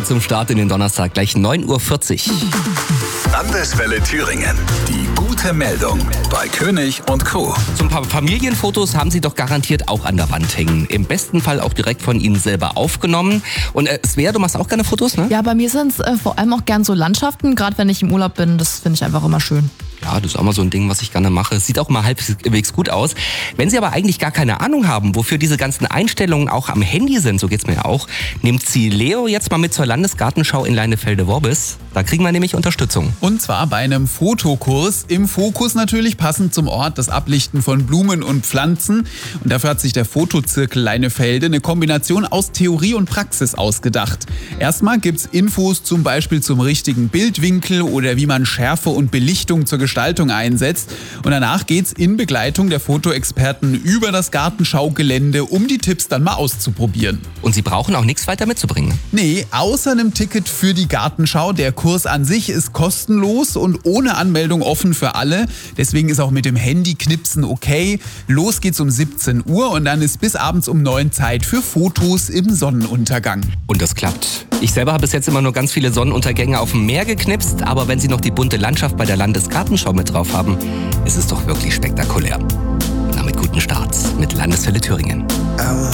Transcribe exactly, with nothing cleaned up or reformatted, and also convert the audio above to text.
zum Start in den Donnerstag, gleich neun Uhr vierzig. Landeswelle Thüringen. Die gute Meldung bei König und Co. So ein paar Familienfotos haben Sie doch garantiert auch an der Wand hängen. Im besten Fall auch direkt von Ihnen selber aufgenommen. Und äh, Svea, du machst auch gerne Fotos, ne? Ja, bei mir sind es äh, vor allem auch gern so Landschaften, gerade wenn ich im Urlaub bin. Das finde ich einfach immer schön. Ja, das ist auch mal so ein Ding, was ich gerne mache. Sieht auch mal halbwegs gut aus. Wenn Sie aber eigentlich gar keine Ahnung haben, wofür diese ganzen Einstellungen auch am Handy sind, so geht's mir ja auch, nimmt Sie Leo jetzt mal mit zur Landesgartenschau in Leinefelde-Worbis. Da kriegen wir nämlich Unterstützung. Und zwar bei einem Fotokurs. Im Fokus natürlich, passend zum Ort, das Ablichten von Blumen und Pflanzen. Und dafür hat sich der Fotozirkel Leinefelde eine Kombination aus Theorie und Praxis ausgedacht. Erstmal gibt's Infos zum Beispiel zum richtigen Bildwinkel oder wie man Schärfe und Belichtung zur Gestaltung einsetzt. Und danach geht's in Begleitung der Fotoexperten über das Gartenschaugelände, um die Tipps dann mal auszuprobieren. Und Sie brauchen auch nichts weiter mitzubringen? Nee, außer einem Ticket für die Gartenschau. Der Kurs an sich ist kostenlos und ohne Anmeldung offen für alle. Deswegen ist auch mit dem Handy knipsen okay. Los geht's um siebzehn Uhr und dann ist bis abends um neun Zeit für Fotos im Sonnenuntergang. Und das klappt. Ich selber habe bis jetzt immer nur ganz viele Sonnenuntergänge auf dem Meer geknipst, aber wenn Sie noch die bunte Landschaft bei der Landesgartenschau mit drauf haben, ist es doch wirklich spektakulär. Damit guten Start mit Landeswelle Thüringen. Our